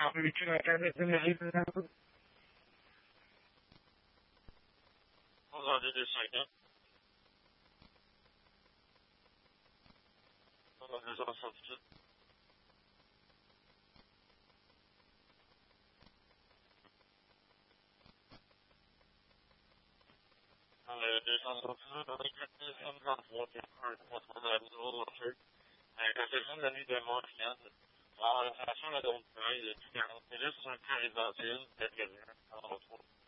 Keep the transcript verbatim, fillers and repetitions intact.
probably too much everything that even happened. Hold on just a second. Hold on, there's all something. There's also food, I think I'm not looking for what I'm little hurt. Because there's one that needs to more expensive. Well, I was trying to don't buy it. It is some kind of thing that gets